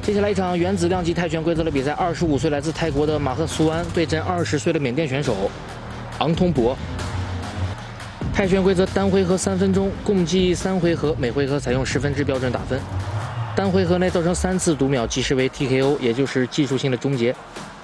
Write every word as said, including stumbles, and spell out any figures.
接下来一场原子量级泰拳规则的比赛，二十五岁来自泰国的马赫苏安对阵二十岁的缅甸选手昂通博。泰拳规则单回合三分钟，共计三回合，每回合采用十分制标准打分。单回合内造成三次读秒即视为 T K O， 也就是技术性的终结。